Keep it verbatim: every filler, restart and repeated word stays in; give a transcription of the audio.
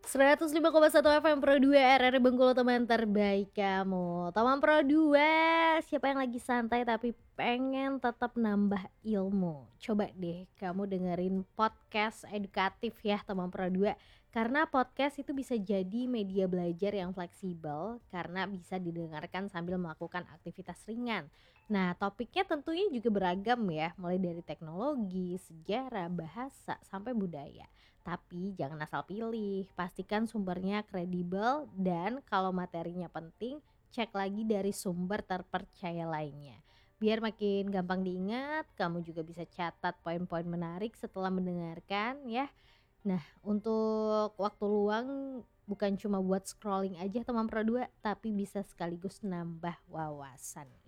seratus lima koma satu F M Pro dua R R I Bengkulu, teman terbaik kamu. Teman Pro dua, siapa yang lagi santai tapi pengen tetap nambah ilmu? Coba deh kamu dengerin podcast edukatif ya teman Pro dua. Karena podcast itu bisa jadi media belajar yang fleksibel karena bisa didengarkan sambil melakukan aktivitas ringan. Nah, topiknya tentunya juga beragam ya, mulai dari teknologi, sejarah, bahasa, sampai budaya. Tapi jangan asal pilih, pastikan sumbernya kredibel dan kalau materinya penting, cek lagi dari sumber terpercaya lainnya. Biar makin gampang diingat, kamu juga bisa catat poin-poin menarik setelah mendengarkan ya. Nah, untuk waktu luang bukan cuma buat scrolling aja teman Pro dua, tapi bisa sekaligus nambah wawasan.